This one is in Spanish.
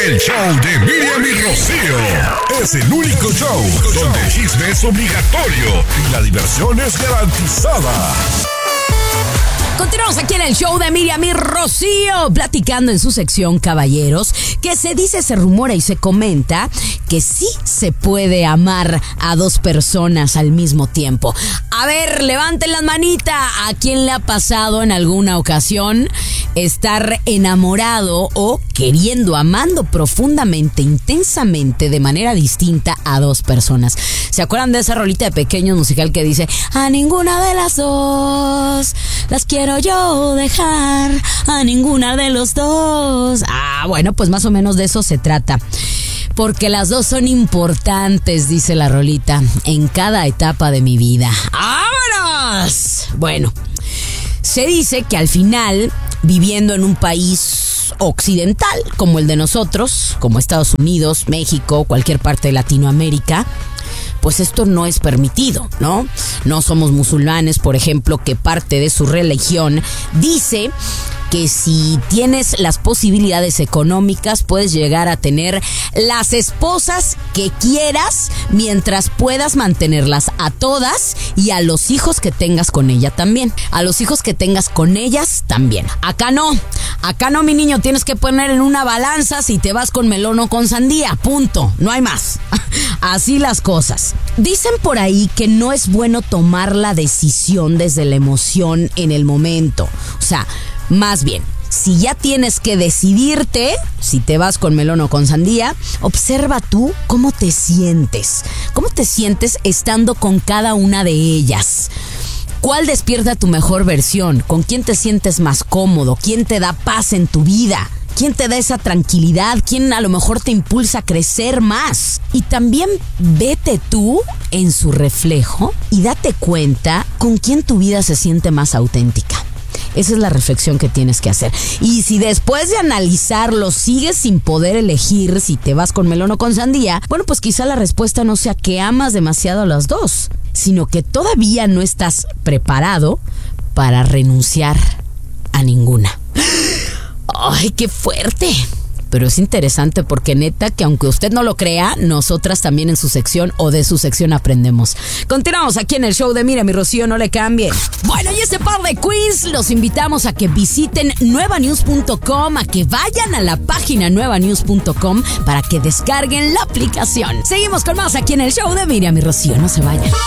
El show de Miriam y Rocío es el único show donde el chisme es obligatorio y la diversión es garantizada. Continuamos aquí en el show de Miriam y Rocío, platicando en su sección Caballeros, que se dice, se rumora y se comenta que sí se puede amar a dos personas al mismo tiempo. A ver, levanten las manitas. ¿A quién le ha pasado en alguna ocasión estar enamorado o queriendo, amando profundamente, intensamente, de manera distinta a dos personas? ¿Se acuerdan de esa rolita de Pequeños musical que dice: a ninguna de las dos las quiero yo dejar, a ninguna de los dos? Bueno, pues más o menos de eso se trata. Porque las dos son importantes, dice la rolita, en cada etapa de mi vida. ¡Vámonos! Bueno, se dice que al final, viviendo en un país occidental como el de nosotros, como Estados Unidos, México, cualquier parte de Latinoamérica, pues esto no es permitido, ¿no? No somos musulmanes, por ejemplo, que parte de su religión dice que si tienes las posibilidades económicas puedes llegar a tener las esposas que quieras mientras puedas mantenerlas a todas y a los hijos que tengas con ella también. A los hijos que tengas con ellas también. Acá no, mi niño, tienes que poner en una balanza si te vas con melón o con sandía, punto, no hay más. Así las cosas. Dicen por ahí que no es bueno tomar la decisión desde la emoción en el momento. O sea, más bien, si ya tienes que decidirte, si te vas con melón o con sandía, observa tú cómo te sientes. ¿Cómo te sientes estando con cada una de ellas? ¿Cuál despierta tu mejor versión? ¿Con quién te sientes más cómodo? ¿Quién te da paz en tu vida? ¿Quién te da esa tranquilidad? ¿Quién a lo mejor te impulsa a crecer más? Y también vete tú en su reflejo y date cuenta con quién tu vida se siente más auténtica. Esa es la reflexión que tienes que hacer. Y si después de analizarlo sigues sin poder elegir si te vas con melón o con sandía, bueno, pues quizá la respuesta no sea que amas demasiado a las dos, sino que todavía no estás preparado para renunciar a ninguna. ¡Ay, qué fuerte! Pero es interesante porque neta que aunque usted no lo crea, nosotras también en su sección o de su sección aprendemos. Continuamos aquí en el show de Miriam y Rocío, no le cambie. Bueno, y este par de queens los invitamos a que visiten nuevanews.com, a que vayan a la página nuevanews.com para que descarguen la aplicación. Seguimos con más aquí en el show de Miriam y Rocío, no se vayan.